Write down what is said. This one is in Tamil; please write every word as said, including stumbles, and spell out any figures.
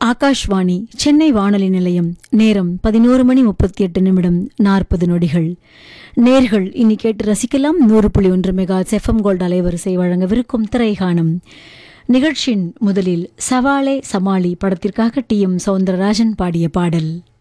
ஆகாஷ்வாணி சென்னை வானொலி நிலையம். நேரம் பதினோரு மணி முப்பத்தி எட்டு நிமிடம் நாற்பது நொடிகள். நேர்கள் இனி கேட்டு ரசிக்கலாம். நூறு புள்ளி ஒன்று மெகா எஃப்எம் கோல்டு அலைவரிசை வழங்கவிருக்கும் திரைகாணம் நிகழ்ச்சியின் முதலில் சவாலே சமாளி படத்திற்காக டி எம் சௌந்தரராஜன் பாடிய பாடல்.